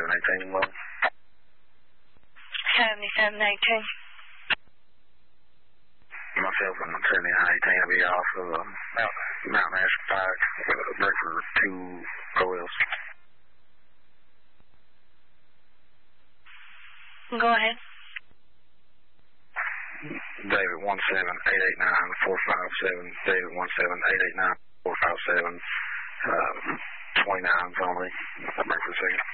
7718, 7718. Myself and 7918 will be off of Mountain Ash Pike, Breakford 2 OLs. Go ahead. David 17889-457, David 17889-457, 29s only, Breakford 2.